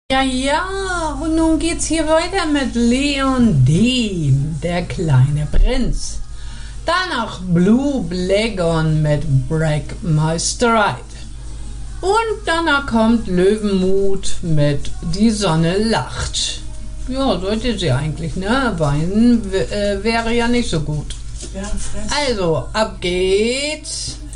Ja, ja, und nun geht's hier weiter mit Leon Dean, der kleine Prinz. Danach Blue Blagon mit Break My Stride. Und danach kommt Löwenmut mit Die Sonne lacht. Ja, sollte sie eigentlich, ne? Weinen wäre ja nicht so gut. Ja, fress. Also, ab geht's.